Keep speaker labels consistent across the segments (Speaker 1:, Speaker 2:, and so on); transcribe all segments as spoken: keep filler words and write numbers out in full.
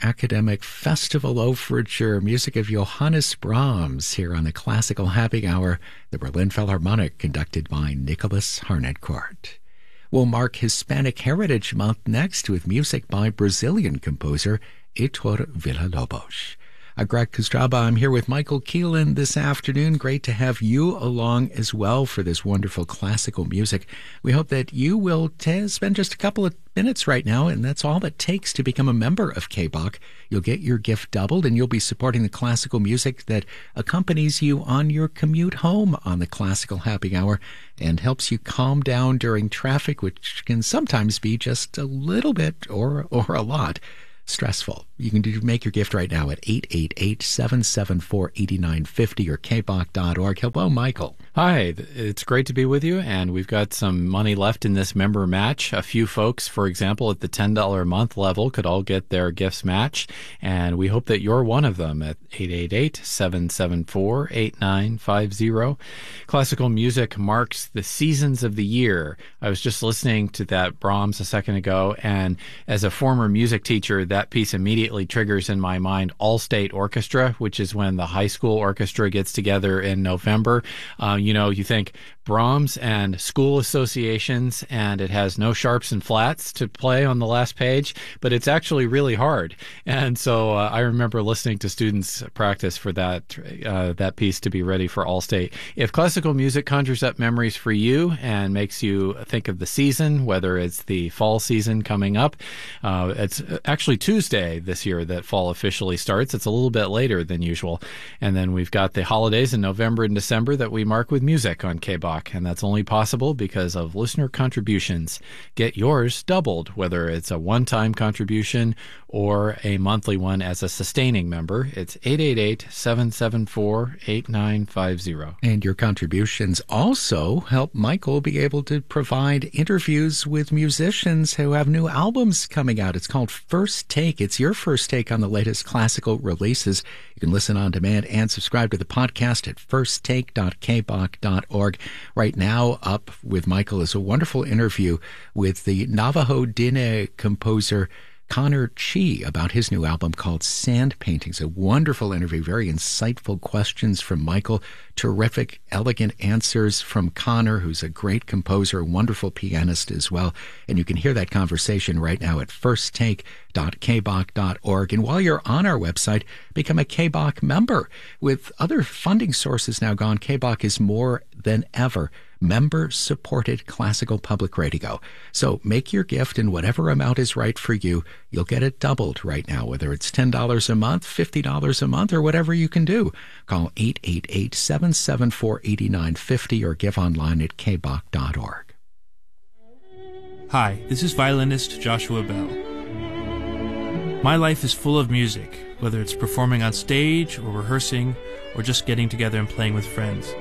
Speaker 1: Academic Festival Overture, music of Johannes Brahms, here on the Classical Happy Hour, the Berlin Philharmonic, conducted by Nicholas Harnoncourt. We'll mark Hispanic Heritage Month next with music by Brazilian composer Heitor Villa-Lobos. I'm Greg Kostraba. I'm here with Michael Keelan this afternoon. Great to have you along as well for this wonderful classical music. We hope that you will t- spend just a couple of minutes right now, and that's all it takes to become a member of K B O C. You'll get your gift doubled, and you'll be supporting the classical music that accompanies you on your commute home on the Classical Happy Hour and helps you calm down during traffic, which can sometimes be just a little bit or or a lot stressful. You can do, make your gift right now at eight eight eight, seven seven four, eight nine five zero or k b o c dot org. Hello, Michael.
Speaker 2: Hi, it's great to be with you, and we've got some money left in this member match. A few folks, for example, at the ten dollars a month level could all get their gifts matched, and we hope that you're one of them at eight eight eight, seven seven four, eight nine five zero. Classical music marks the seasons of the year. I was just listening to that Brahms a second ago, and as a former music teacher, that That piece immediately triggers in my mind All-State Orchestra, which is when the high school orchestra gets together in November. Uh, you know, you think Brahms and school associations, and it has no sharps and flats to play on the last page, but it's actually really hard. And so uh, I remember listening to students practice for that uh, that piece to be ready for All-State. If classical music conjures up memories for you and makes you think of the season, whether it's the fall season coming up, uh, it's actually Tuesday this year that fall officially starts. It's a little bit later than usual. And then we've got the holidays in November and December that we mark with music on K B O C, and that's only possible because of listener contributions. Get yours doubled, whether it's a one-time contribution or a monthly one as a sustaining member. It's eight eight eight, seven seven four, eight nine five zero.
Speaker 1: And your contributions also help Michael be able to provide interviews with musicians who have new albums coming out. It's called First Take. It's your first take on the latest classical releases. You can listen on demand and subscribe to the podcast at first take dot k b o c dot org. Right now, up with Michael is a wonderful interview with the Navajo Diné composer Connor Chi about his new album called Sand Paintings. A wonderful interview, very insightful questions from Michael, terrific, elegant answers from Connor, who's a great composer, a wonderful pianist as well. And you can hear that conversation right now at first take dot k b o c dot org. And while you're on our website, become a K B O C member. With other funding sources now gone, K B O C is more than ever member-supported classical public radio. So make your gift in whatever amount is right for you. You'll get it doubled right now, whether it's ten dollars a month, fifty dollars a month, or whatever you can do. Call eight eight eight, seven seven four, eight nine five zero or give online at k b o c dot org.
Speaker 3: Hi, this is violinist Joshua Bell. My life is full of music, whether it's performing on stage or rehearsing or just getting together and playing with friends.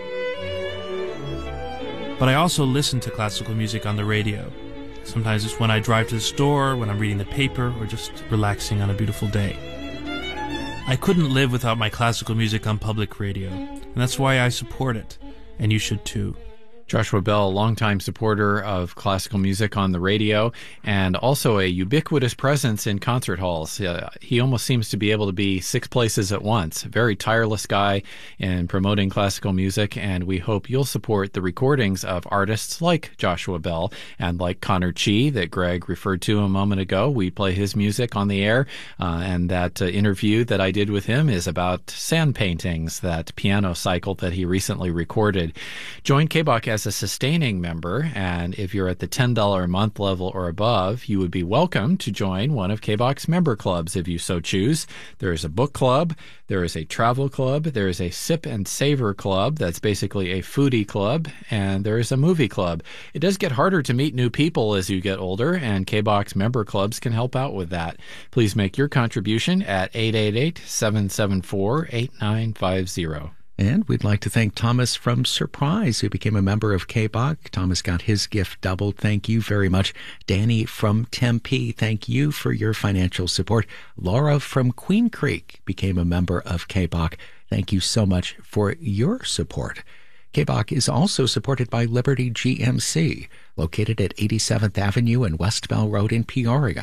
Speaker 3: But I also listen to classical music on the radio. Sometimes it's when I drive to the store, when I'm reading the paper, or just relaxing on a beautiful day. I couldn't live without my classical music on public radio, and that's why I support it, and you should too.
Speaker 2: Joshua Bell, a longtime supporter of classical music on the radio and also a ubiquitous presence in concert halls. Uh, he almost seems to be able to be six places at once. A very tireless guy in promoting classical music, and we hope you'll support the recordings of artists like Joshua Bell and like Connor Chi that Greg referred to a moment ago. We play his music on the air, uh, and that uh, interview that I did with him is about Sand Paintings, that piano cycle that he recently recorded. Join K B O C as a sustaining member, and if you're at the ten dollars a month level or above, you would be welcome to join one of K B O C's member clubs if you so choose. There is a book club, there is a travel club, there is a sip and savor club, that's basically a foodie club, and there is a movie club. It does get harder to meet new people as you get older, and K B O C member clubs can help out with that. Please make your contribution at eight eight eight, seven seven four, eight nine five zero.
Speaker 1: And we'd like to thank Thomas from Surprise, who became a member of K B O C. Thomas got his gift doubled. Thank you very much. Danny from Tempe, thank you for your financial support. Laura from Queen Creek became a member of K B O C. Thank you so much for your support. K B O C is also supported by Liberty G M C, located at eighty-seventh Avenue and West Bell Road in Peoria.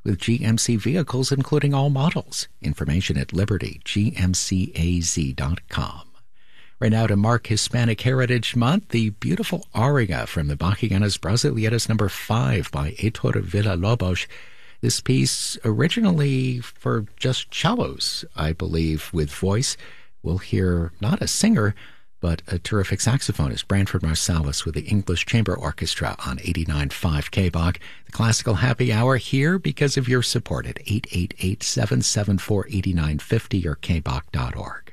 Speaker 1: with G M C vehicles, including all models. Information at liberty g m c a z dot com. Right now, to mark Hispanic Heritage Month, the beautiful aria from the Bachianas Brasileiras number five by Heitor Villa-Lobos. This piece originally for just cellos, I believe, with voice. We'll hear not a singer, but a terrific saxophonist, Branford Marsalis, with the English Chamber Orchestra on eighty-nine point five K B O C. The Classical Happy Hour here because of your support at eight eight eight, seven seven four, eight nine five zero or k b o c dot org.